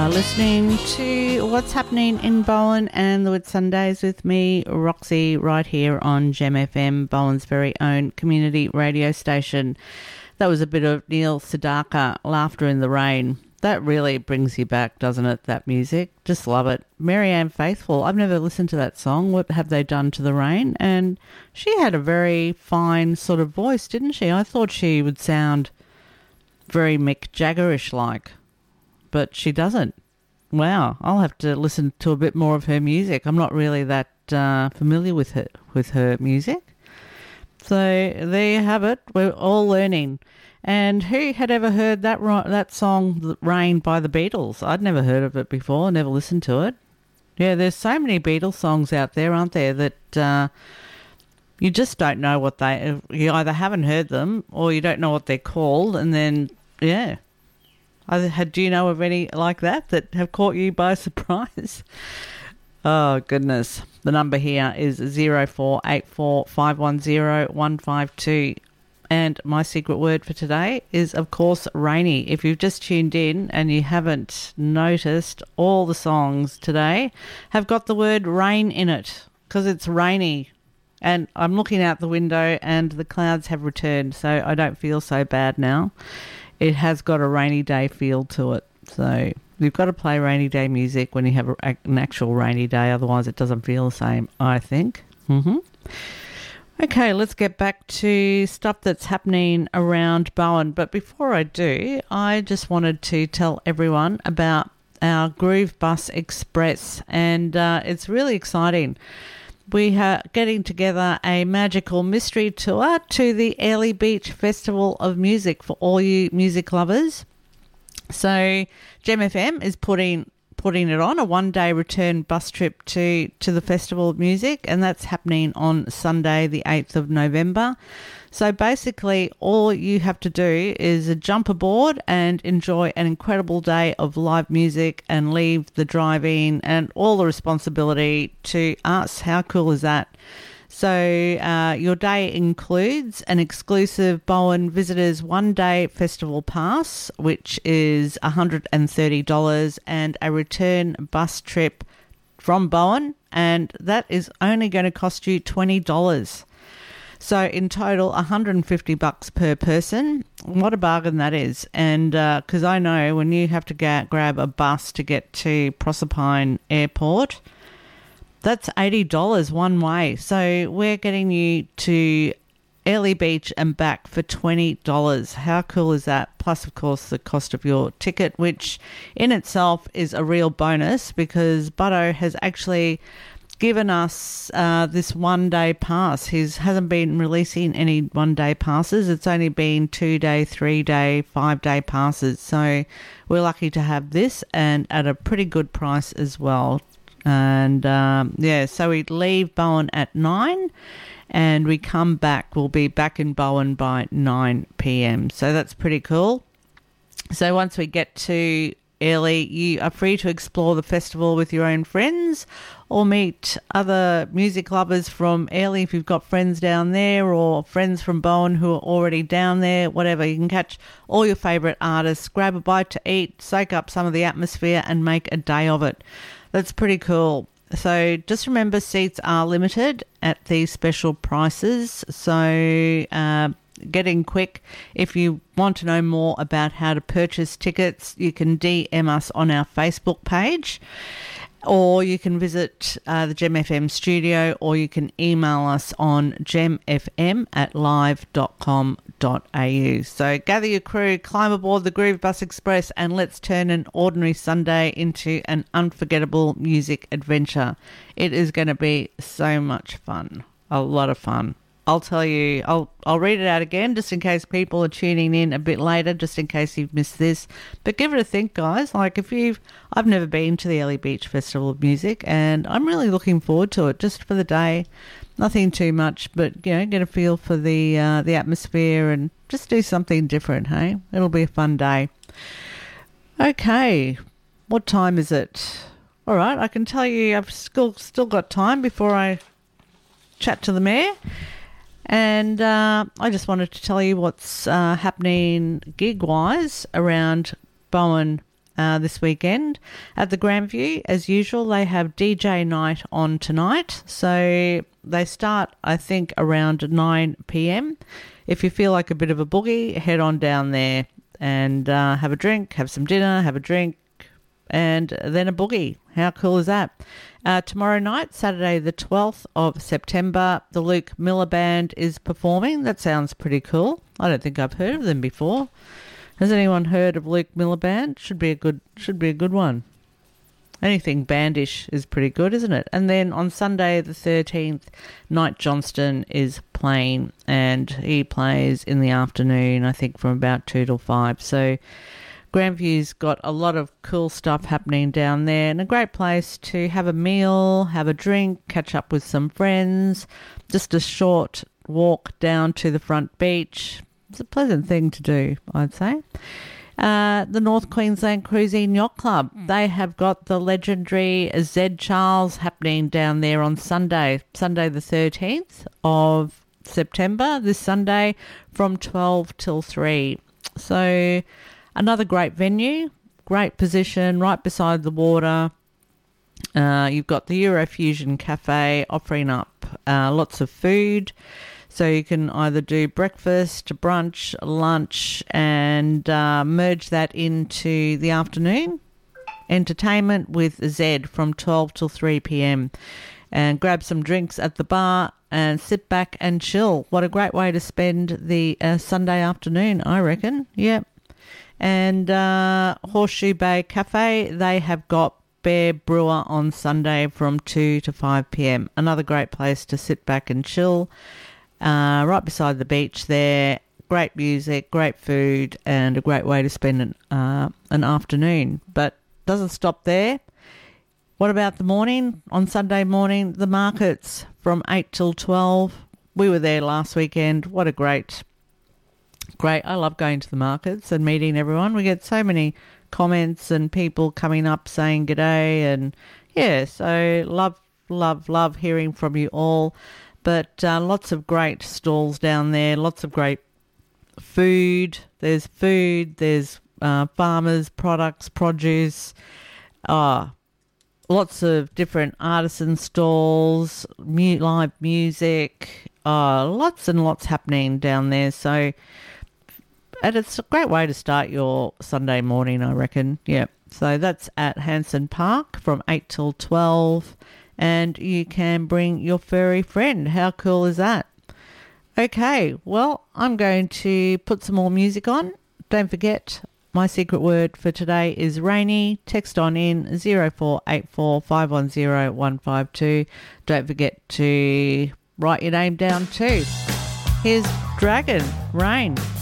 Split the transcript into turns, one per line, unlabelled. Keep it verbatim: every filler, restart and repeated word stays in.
are listening to What's Happening in Bowen and the Whitsundays with me, Roxy, right here on Gem F M, Bowen's very own community radio station. That was a bit of Neil Sedaka, Laughter in the Rain. That really brings you back, doesn't it, that music? Just love it. Marianne Faithfull, I've never listened to that song. What have they done to the rain? And she had a very fine sort of voice, didn't she? I thought she would sound very Mick Jagger-ish like, but she doesn't. Wow, I'll have to listen to a bit more of her music. I'm not really that uh, familiar with her, with her music. So there you have it. We're all learning. And who had ever heard that that song, Rain, by the Beatles? I'd never heard of it before, never listened to it. Yeah, there's so many Beatles songs out there, aren't there, that uh, you just don't know what they... You either haven't heard them or you don't know what they're called, and then, yeah. I had, do you know of any like that that have caught you by surprise? Oh, goodness. The number here is zero four eight four five one zero one five two. And my secret word for today is, of course, rainy. If you've just tuned in and you haven't noticed, all the songs today have got the word rain in it because it's rainy. And I'm looking out the window and the clouds have returned, so I don't feel so bad now. It has got a rainy day feel to it. So you've got to play rainy day music when you have a, an actual rainy day. Otherwise, it doesn't feel the same, I think. Mm-hmm. Okay, let's get back to stuff that's happening around Bowen. But before I do, I just wanted to tell everyone about our Groove Bus Express. And uh, it's really exciting. We are getting together a magical mystery tour to the Airlie Beach Festival of Music for all you music lovers. So Gem F M is putting putting it on, a one-day return bus trip to, to the Festival of Music, and that's happening on Sunday the eighth of November. So basically all you have to do is jump aboard and enjoy an incredible day of live music and leave the driving and all the responsibility to us. How cool is that? So uh, your day includes an exclusive Bowen Visitors one-day festival pass, which is one hundred thirty dollars, and a return bus trip from Bowen, and that is only going to cost you twenty dollars. So in total, one hundred fifty bucks per person. What a bargain that is. And because uh, I know when you have to get, grab a bus to get to Proserpine Airport, that's eighty dollars one way. So we're getting you to Airlie Beach and back for twenty dollars. How cool is that? Plus, of course, the cost of your ticket, which in itself is a real bonus because Butto has actually given us uh, this one-day pass. He hasn't been releasing any one-day passes. It's only been two-day, three-day, five-day passes. So we're lucky to have this and at a pretty good price as well. And, um, yeah, so we leave Bowen at nine and we come back. We'll be back in Bowen by nine p.m. So that's pretty cool. So once we get to Airlie, you are free to explore the festival with your own friends or meet other music lovers from Airlie if you've got friends down there, or friends from Bowen who are already down there, whatever. You can catch all your favourite artists, grab a bite to eat, soak up some of the atmosphere and make a day of it. That's pretty cool. So just remember, seats are limited at these special prices. So uh, get in quick. If you want to know more about how to purchase tickets, you can D M us on our Facebook page, or you can visit uh, the Gem F M studio, or you can email us on gemfm at live dot com dot a u. So gather your crew, climb aboard the Groove Bus Express, and let's turn an ordinary Sunday into an unforgettable music adventure. It is going to be so much fun, a lot of fun. I'll tell you, I'll I'll read it out again just in case people are tuning in a bit later, just in case you've missed this. But give it a think, guys. Like if you've, I've never been to the Airlie Beach Festival of Music, and I'm really looking forward to it just for the day. Nothing too much, but, you know, get a feel for the uh, the atmosphere and just do something different, hey? It'll be a fun day. Okay, what time is it? All right, I can tell you I've still, still got time before I chat to the mayor. And uh, I just wanted to tell you what's uh, happening gig-wise around Bowen uh, this weekend at the Grandview. As usual, they have D J night on tonight. So they start, I think, around nine p.m. If you feel like a bit of a boogie, head on down there and uh, have a drink, have some dinner, have a drink, and then a boogie. How cool is that? Uh, tomorrow night, Saturday the twelfth of September, the Luke Miller Band is performing. That sounds pretty cool. I don't think I've heard of them before. Has anyone heard of Luke Miller Band? Should be a good should be a good one. Anything bandish is pretty good, isn't it? And then on Sunday the thirteenth, Knight Johnston is playing, and he plays in the afternoon, I think from about two till five. So Grandview's got a lot of cool stuff happening down there, and a great place to have a meal, have a drink, catch up with some friends, just a short walk down to the front beach. It's a pleasant thing to do, I'd say. Uh, the North Queensland Cruising Yacht Club, they have got the legendary Z Charles happening down there on Sunday, Sunday the thirteenth of September, this Sunday, from twelve till three. So another great venue, great position, right beside the water. Uh, you've got the Eurofusion Cafe offering up uh, lots of food. So you can either do breakfast, brunch, lunch, and uh, merge that into the afternoon entertainment with Z from twelve till three p.m. and grab some drinks at the bar and sit back and chill. What a great way to spend the uh, Sunday afternoon, I reckon. Yep. And uh, Horseshoe Bay Cafe, they have got Bear Brewer on Sunday from two to five p.m. Another great place to sit back and chill. Uh, right beside the beach there. Great music, great food, and a great way to spend an, uh, an afternoon. But doesn't stop there. What about the morning? On Sunday morning, the markets from eight till twelve. We were there last weekend. What a great, great. I love going to the markets and meeting everyone. We get so many comments and people coming up saying g'day. And yeah, so love, love, love hearing from you all. But uh, lots of great stalls down there, lots of great food. There's food, there's uh, farmers' products, produce, uh, lots of different artisan stalls, mu- live music, uh, lots and lots happening down there. So, and it's a great way to start your Sunday morning, I reckon. Yeah. So that's at Hanson Park from eight till twelve. And you can bring your furry friend. How cool is that? Okay, well, I'm going to put some more music on. Don't forget, my secret word for today is rainy. Text on in zero four eight four five one zero one five two. Don't forget to write your name down too. Here's Dragon, Rain.